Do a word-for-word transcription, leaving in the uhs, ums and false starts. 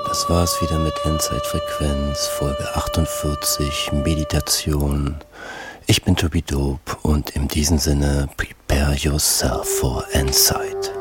Das war's wieder mit Endzeitfrequenz, Folge achtundvierzig, Meditation. Ich bin Tobi Dope und in diesem Sinne, prepare yourself for Endsight.